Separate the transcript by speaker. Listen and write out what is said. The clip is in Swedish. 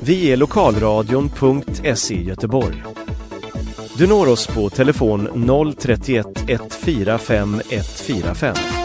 Speaker 1: Vi är lokalradion.se Göteborg. Du når oss på telefon 031 145 145.